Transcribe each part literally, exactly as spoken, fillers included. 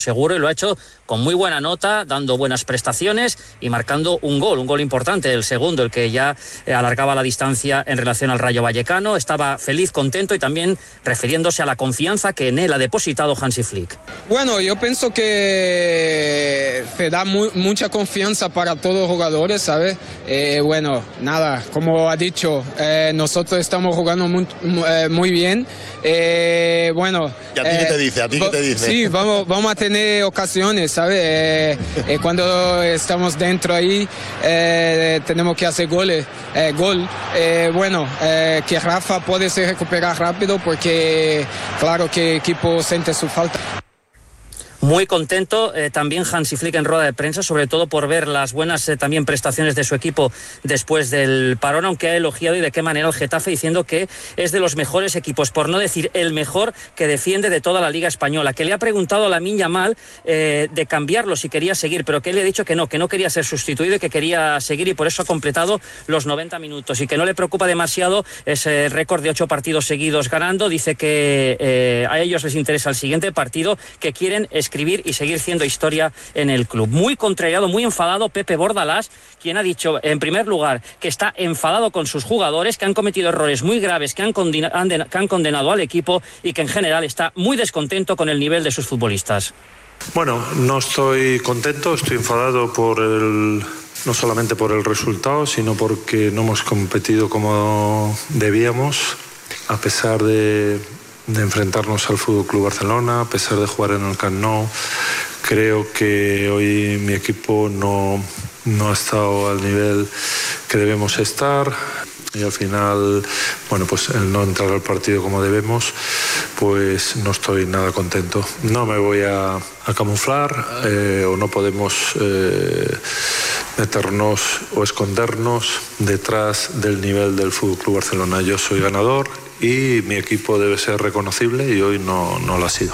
seguro, y lo ha hecho con muy buena nota, dando buenas prestaciones y marcando un gol, un gol importante, el segundo, el que ya eh, alargaba la distancia en relación al Rayo Vallecano. Estaba feliz, contento y también refiriéndose a la confianza que en él ha depositado Hansi Flick. Bueno, yo pienso que se da muy, mucha confianza para todos los jugadores, ¿sabes? Eh, bueno, nada, como ha dicho, eh, nosotros estamos jugando muy, eh, muy bien. Eh, bueno, ¿Y a ti eh, qué te dice? ¿A ti qué te dice? Sí, vamos, vamos a tener ocasiones, ¿sabes? Eh, eh, cuando estamos dentro ahí, eh, tenemos que hacer goles, eh, gol. Eh, bueno, eh, que Rafa puede se recuperar rápido porque, claro, que el equipo siente su falta. Muy contento eh, también Hansi Flick en rueda de prensa, sobre todo por ver las buenas eh, también prestaciones de su equipo después del parón, aunque ha elogiado y de qué manera el Getafe, diciendo que es de los mejores equipos, por no decir el mejor, que defiende de toda la Liga Española, que le ha preguntado a Lamine Yamal eh, de cambiarlo si quería seguir, pero que él le ha dicho que no, que no quería ser sustituido y que quería seguir, y por eso ha completado los noventa minutos y que no le preocupa demasiado ese récord de ocho partidos seguidos ganando. Dice que eh, a ellos les interesa el siguiente partido, que quieren escribir y seguir siendo historia en el club. Muy contrariado, muy enfadado Pepe Bordalás, quien ha dicho en primer lugar que está enfadado con sus jugadores, que han cometido errores muy graves, que han, condena, han, de, que han condenado al equipo, y que en general está muy descontento con el nivel de sus futbolistas. Bueno, no estoy contento, estoy enfadado por el, no solamente por el resultado, sino porque no hemos competido como debíamos, a pesar de de enfrentarnos al F C Barcelona, a pesar de jugar en el Camp Nou. Creo que hoy mi equipo no, no ha estado al nivel que debemos estar, y al final, bueno, pues el no entrar al partido como debemos, pues no estoy nada contento. No me voy a, a camuflar, eh, o no podemos eh, meternos o escondernos detrás del nivel del F C Barcelona. Yo soy ganador y mi equipo debe ser reconocible, y hoy no, no lo ha sido.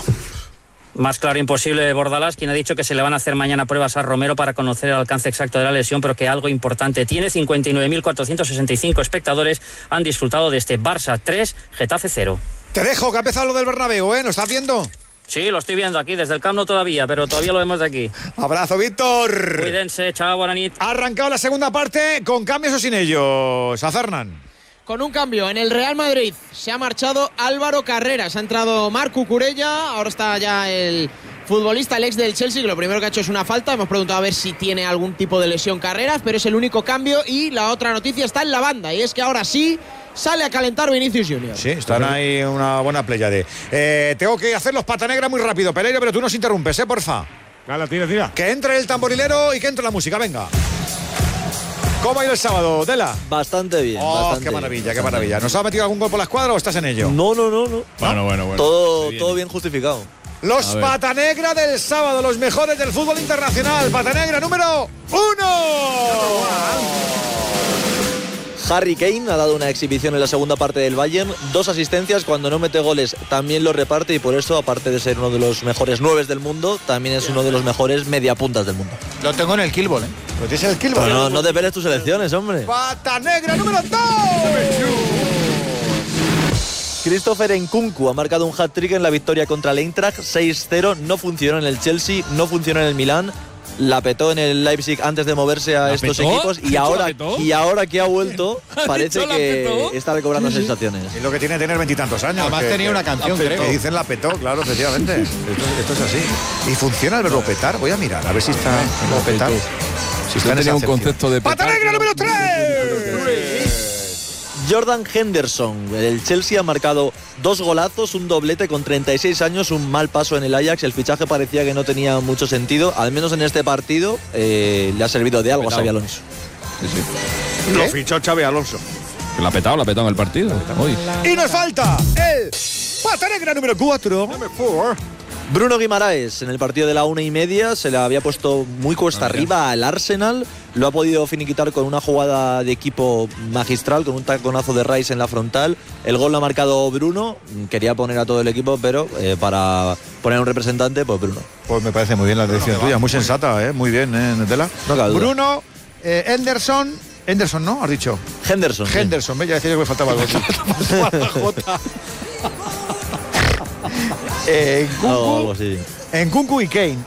Más claro imposible Bordalás, quien ha dicho que se le van a hacer mañana pruebas a Romero para conocer el alcance exacto de la lesión, pero que algo importante tiene. cincuenta y nueve mil cuatrocientos sesenta y cinco espectadores han disfrutado de este Barça tres, Getafe cero. Te dejo, que ha empezado lo del Bernabéu, ¿eh? ¿Lo estás viendo? Sí, lo estoy viendo aquí, desde el Camp Nou todavía, pero todavía lo vemos de aquí. Abrazo, Víctor. Cuídense, chao, buena nit. Ha arrancado la segunda parte, con cambios o sin ellos. A Fernán. Con un cambio en el Real Madrid se ha marchado Álvaro Carreras, ha entrado Marc Cucurella, ahora está ya el futbolista, el ex del Chelsea, que lo primero que ha hecho es una falta. Hemos preguntado a ver si tiene algún tipo de lesión Carreras, pero es el único cambio. Y la otra noticia está en la banda, y es que ahora sí sale a calentar Vinicius Junior. Sí, están ahí una buena pléyade. Eh, tengo que hacer los pata negra muy rápido, Pereiro, pero tú nos interrumpes, ¿eh, porfa? Dale, tira, tira. Que entre el tamborilero y que entre la música, venga. ¿Cómo ha ido el sábado, Dela? Bastante bien. Oh, bastante qué maravilla, bien, qué maravilla. ¿Nos ha metido algún gol por la escuadra o estás en ello? No, no, no, no. Bueno, bueno, bueno. Todo bien, todo bien justificado. Los pata negra del sábado, los mejores del fútbol internacional. Pata negra número uno. Harry Kane ha dado una exhibición en la segunda parte del Bayern, dos asistencias, cuando no mete goles también lo reparte, y por eso, aparte de ser uno de los mejores nueves del mundo, también es uno de los mejores mediapuntas del mundo. Lo tengo en el Killball, ¿eh? ¿Lo tienes en el Killball? No, no desveles tus elecciones, hombre. Pata negra número dos. Christopher Nkunku ha marcado un hat-trick en la victoria contra el Eintracht seis cero, no funcionó en el Chelsea, no funcionó en el Milán. La petó en el Leipzig antes de moverse a estos petó? equipos, y ahora, y ahora que ha vuelto parece que está recobrando sí, sí. sensaciones. Es lo que tiene tener veintitantos años. Además que, tenía que, una canción, creo. Que dicen la petó, claro, efectivamente. esto, esto es así. ¿Y funciona el verbo petar? Voy a mirar, a ver si está el verbo petar. Si está tenía un concepto de petar. ¡Pata negra número tres! Jordan Henderson, el Chelsea ha marcado dos golazos, un doblete con treinta y seis años, un mal paso en el Ajax. El fichaje parecía que no tenía mucho sentido, al menos en este partido eh, le ha servido de algo a Xabi Alonso. Sí, sí. Lo fichó Xabi Alonso. Que la ha petado, la ha petado en el partido. Hoy. Y nos falta el pata negra número cuatro. Bruno Guimaraes, en el partido de la una y media, se le había puesto muy cuesta ah, arriba al Arsenal. Lo ha podido finiquitar con una jugada de equipo magistral, con un taconazo de Rice en la frontal. El gol lo ha marcado Bruno. Quería poner a todo el equipo, pero eh, para poner a un representante, pues Bruno. Pues me parece muy bien la decisión tuya, muy sensata, ¿eh? Muy bien, ¿eh, Netela? No, Bruno, eh, Henderson. Henderson, ¿no? ¿Has dicho? Henderson. Henderson, ¿ves? Ya decía yo que me faltaba algo. eh, Nkunku, oh, algo así. Nkunku y Kane.